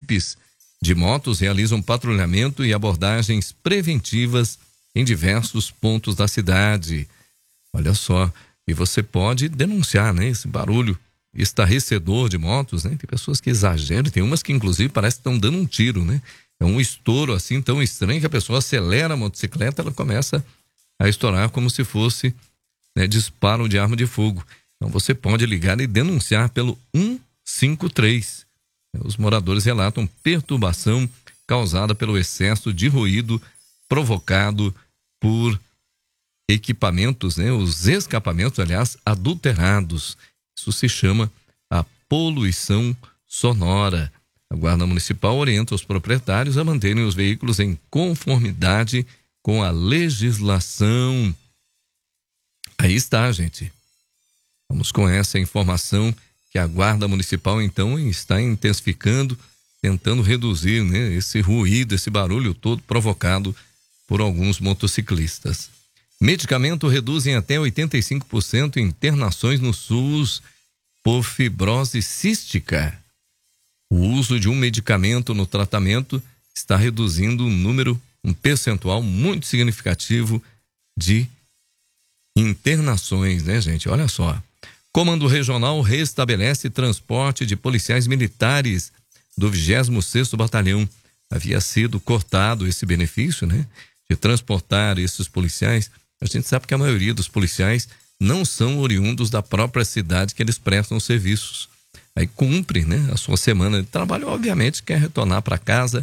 equipes de motos realizam patrulhamento e abordagens preventivas em diversos pontos da cidade. Olha só, e você pode denunciar, né, esse barulho estarrecedor de motos, né? Tem pessoas que exageram, tem umas que inclusive parece que estão dando um tiro, né? É um estouro assim tão estranho que a pessoa acelera a motocicleta, ela começa a estourar como se fosse, né, disparo de arma de fogo. Então você pode ligar e denunciar pelo 153. Os moradores relatam perturbação causada pelo excesso de ruído provocado por equipamentos, né, os escapamentos, aliás, adulterados. Isso se chama a poluição sonora. A Guarda Municipal orienta os proprietários a manterem os veículos em conformidade com a legislação. Aí está, gente. Vamos com essa informação que a Guarda Municipal, então, está intensificando, tentando reduzir, né, esse ruído, esse barulho todo provocado por alguns motociclistas. Medicamento reduzem até 85% internações no SUS por fibrose cística. O uso de um medicamento no tratamento está reduzindo um percentual muito significativo de internações, né, gente? Olha só. Comando Regional restabelece transporte de policiais militares do 26º Batalhão. Havia sido cortado esse benefício, né, de transportar esses policiais. A gente sabe que a maioria dos policiais não são oriundos da própria cidade que eles prestam serviços. Aí cumpre, né, a sua semana de trabalho, obviamente quer retornar para casa,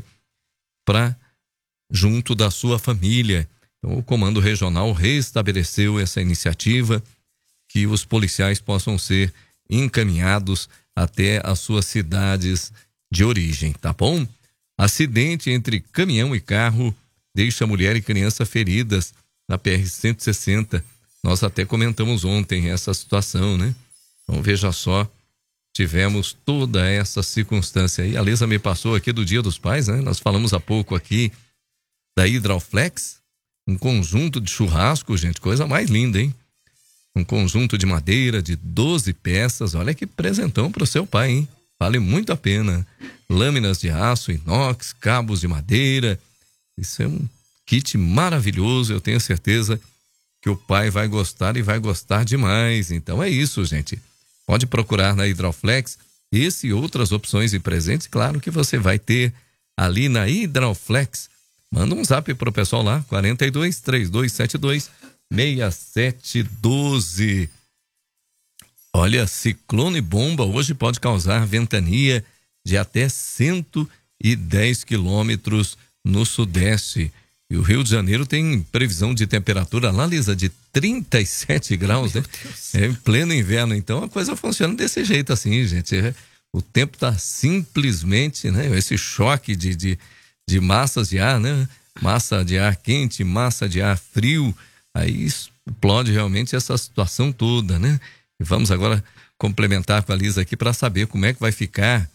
junto da sua família. Então o Comando Regional restabeleceu essa iniciativa, que os policiais possam ser encaminhados até as suas cidades de origem, tá bom? Acidente entre caminhão e carro deixa mulher e criança feridas na PR-160. Nós até comentamos ontem essa situação, né? Então veja só, tivemos toda essa circunstância aí. A Lisa me passou aqui do Dia dos Pais, né? Nós falamos há pouco aqui da Hidrauflex, um conjunto de churrasco, gente, coisa mais linda, hein? Um conjunto de madeira de 12 peças, olha que presentão para o seu pai, hein? Vale muito a pena. Lâminas de aço, inox, cabos de madeira. Isso é um kit maravilhoso, eu tenho certeza que o pai vai gostar e vai gostar demais. Então é isso, gente. Pode procurar na Hidrauflex esse e outras opções e presentes, claro que você vai ter ali na Hidrauflex. Manda um zap pro pessoal lá, 42-3272-6712. Olha, ciclone bomba hoje pode causar ventania de até 110 quilômetros no sudeste. E o Rio de Janeiro tem previsão de temperatura lá, Lisa, de 37 graus, né? É em pleno inverno, então a coisa funciona desse jeito assim, gente. O tempo tá simplesmente, né? Esse choque de massas de ar, né? Massa de ar quente, massa de ar frio, aí explode realmente essa situação toda, né? E vamos agora complementar com a Lisa aqui para saber como é que vai ficar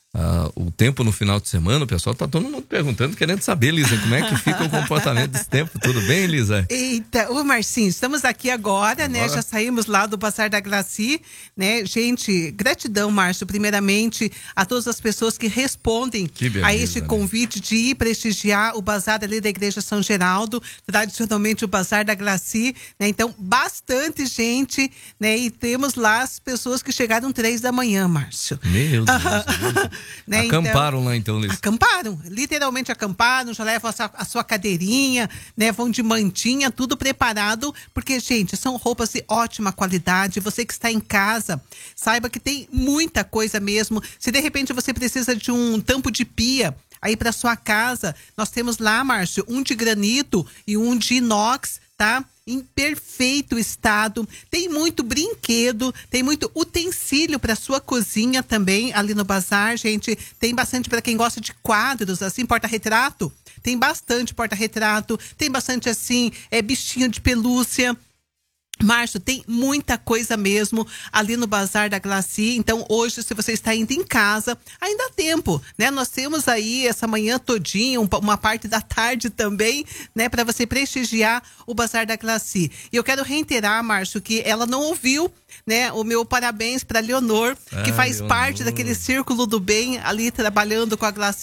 o tempo no final de semana. O pessoal tá todo mundo perguntando, querendo saber, Lisa, como é que fica o comportamento desse tempo. Tudo bem, Lisa? Eita, ô Marcinho, estamos aqui agora, né? Já saímos lá do Bazar da Glaci, né? Gente, gratidão, Márcio, primeiramente a todas as pessoas que respondem a este convite de ir prestigiar o Bazar ali da Igreja São Geraldo, tradicionalmente o Bazar da Glaci, né? Então, bastante gente, né? E temos lá as pessoas que chegaram 3 da manhã, Márcio. Meu Deus. Né? Acamparam então, lá então, Liz? Acamparam, literalmente acamparam, já levam a sua cadeirinha, né? Vão de mantinha, tudo preparado, porque, gente, são roupas de ótima qualidade. Você que está em casa, saiba que tem muita coisa mesmo. Se de repente você precisa de um tampo de pia aí para sua casa, nós temos lá, Márcio, um de granito e um de inox, tá? Em perfeito estado. Tem muito brinquedo, tem muito utensílio para sua cozinha também ali no bazar, gente. Tem bastante para quem gosta de quadros, assim, porta-retrato. Tem bastante porta-retrato, tem bastante assim, bichinho de pelúcia. Márcio, tem muita coisa mesmo ali no Bazar da Glaci. Então hoje, se você está indo em casa, ainda há tempo, né? Nós temos aí essa manhã todinha, uma parte da tarde também, né? Para você prestigiar o Bazar da Glaci. E eu quero reiterar, Márcio, que ela não ouviu, né? O meu parabéns para Leonor, que faz parte daquele círculo do bem ali trabalhando com a Glaci.